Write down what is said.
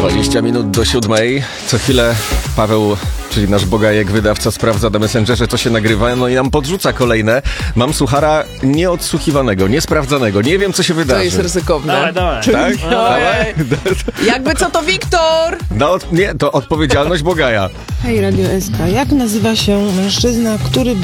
20 minut do 7. Co chwilę Paweł, czyli nasz bogajek, wydawca, sprawdza na Messengerze, co się nagrywa, no i nam podrzuca kolejne. Mam suchara nieodsłuchiwanego, niesprawdzanego. Nie wiem, co się wydarzy. To jest ryzykowne. Dawaj. Tak? Dawaj. Jakby co to Wiktor? No, nie, to odpowiedzialność bogaja. Hej, Radio SK. Jak nazywa się mężczyzna, który